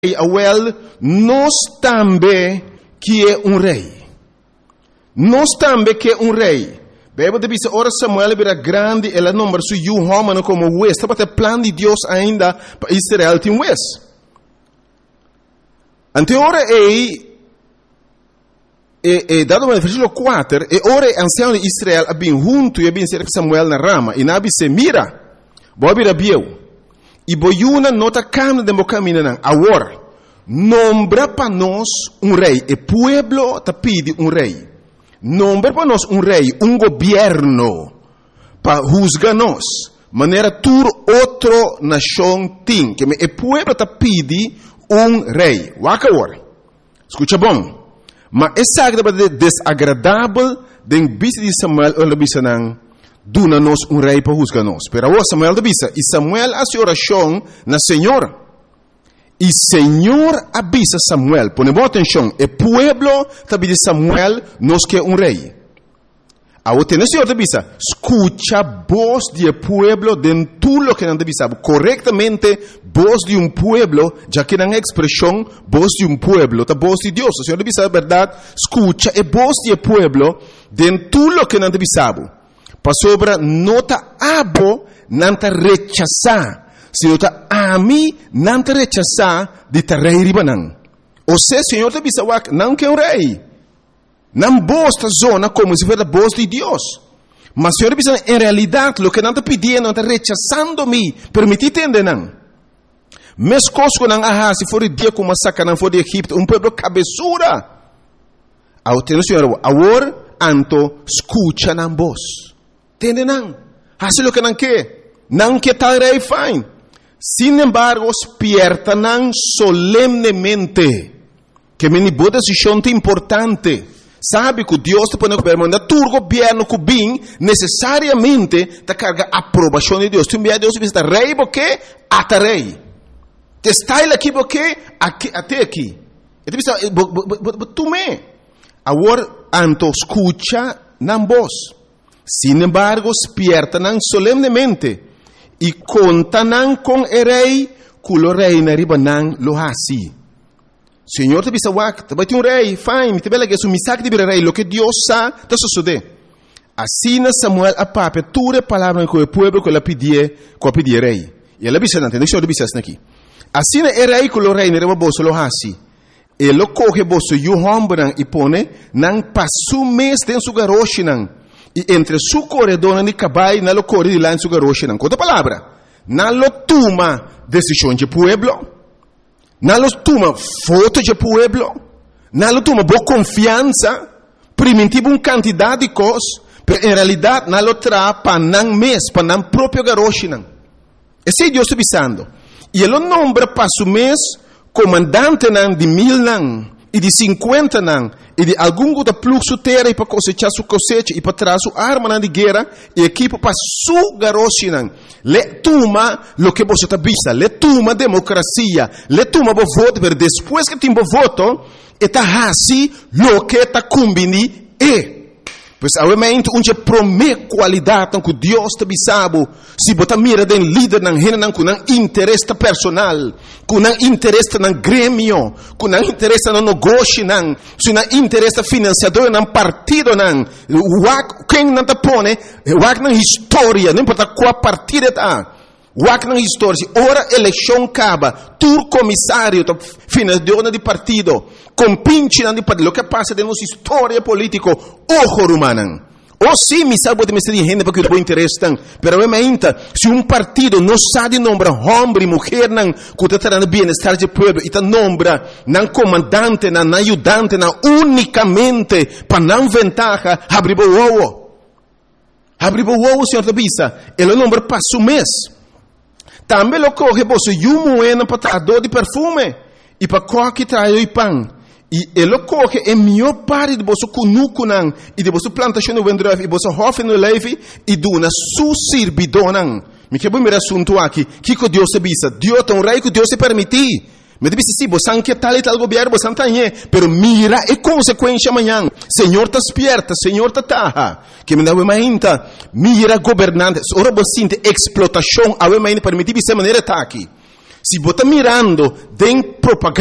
Awel, nós também que é rei. Nós também que é rei. Bíblia diz, ora Samuel era grande, ela número su homem como West. Estava o plano de Deus ainda para Israel tem West. Ante ora dado no versículo 4, ora ancião de Israel abin junto e abin cerca Samuel na rama, e nabi se mira, bobi rabieu. E boiuna nota câmara de caminho nan agora nombra para nós rei e pueblo te pede rei nombra para nós rei governo para juzgar nós maneira tur outro nação tem que e pueblo te pede rei waka agora escuta bom mas essa é desagradável den bisa de Samuel ou bisa nan duna nos rei para juzgar nos. Pero agora Samuel avisa, e Samuel hace oração na Senhor. E Senhor avisa Samuel, ponemos atenção, e pueblo também de Samuel nos que rei. Agora o Senhor avisa, escucha voz de pueblo de tudo que não avisa, corretamente voz de pueblo, já que não é expressão voz de pueblo, a voz de Deus. O Senhor avisa a verdade, escucha e voz de pueblo de tudo que não avisa. Para sobre nota abo nanta rechazar, se nota ami nanta rechazar de rei ribanan. Ou seja, Senhor te bisa wak não que rei, não bosta zona como se fosse a voz de Deus. Mas Senhor bisa em realidade lo que nanta pedindo nanta rechazando me, permitir entender não. Mes cosco não se for dia como saca não for de Egipto, pueblo cabeçura. Ao ter o Senhor agora anto escucha não voz. Entende não? Hace lo que não que tal rei fine. Sin embargo, despierta não solemnemente. Que me boa decisão importante. Sabe que Deus te põe no governo, na tur governo que bem necessariamente te carga aprovação de Deus. Tu envia Deus e está rei porque até rei. Te está aqui porque até aqui. E tu pensa, tu me. Agora, anto escucha não voz. Sin embargo, despiertan solemnemente y contan con el rey, cuyo rey na ribanan lo hace. Señor te bisa wak, te bati rey, fine, te bela que su misak de rey, lo que Dios sa, te sucede. Así na Samuel a pape, ture palabra con el pueblo que la pidie rey. Y la bisa nante, no se bisa aquí. Así na el rey, cuyo rey na ribanan lo hace. E lo coge boso yu hombran y pone, nan pasu mes den su garoshi nan. E entre su corredor e cabai na lo corre de lá em su garoche não. Outra palavra, na lo toma decisão de pueblo, na lo toma foto de pueblo, na lo toma boa confiança, primitivo quantidade de coisas, mas em realidade na lo tra para não mês, para não próprio garoche não. Esse é Deus te avisando. E ele nombra para su mês comandante não de 1000 não. E de 50 não, e de algum outro fluxo terra e para cosechar sua cosecha e para trazer sua arma de guerra e equipo para sua garoche não. Le toma lo que você está vista, le toma democracia, le toma o voto, mas depois que tem o voto, está assim lo que está combini e. Pois obviamente onde promete qualidade que Deus te bisabo, se botar mira den líder não rena com interesse personal, com interesse no grêmio, com interesse no negócio não, se não interesse financiador não partido não, quem não te põe, na história, não importa qual partido está. Wak na história, ora eleição acaba, tur comissário, financiador de partido, compinche de partido, o que passa de nossa história política, ojo rumanan. Ou sim, me sabe de me ser gente porque o interesse tem, pero obviamente, se partido não sabe nombrar homem e mulher não, que está trazendo bem-estar do povo, e está nombra não comandante, não ajudante, não unicamente para não ventaja, abrir o ovo. Abrir o ovo, senhor da bisa, ele nombra para o mês. Também lo coge você moeda para dor de perfume e para qualquer traio e pão. E ele coge a melhor parte de você cunucunan e de você plantação no vendref e você hofe no leve e duna su servidor. Me quero ver assunto aqui. Que Deus se bisa? Deus tem rei que Deus se permitir. Me disse sim, você não quer tal e tal governo, você não tem, pero mira a consequência amanhã. Senhor te despierta, Senhor te taja. Que me dá uma ainda, mira governantes. Ora você sente explotação, a uma ainda permitir dessa maneira tá aqui. Se você está mirando, tem propaganda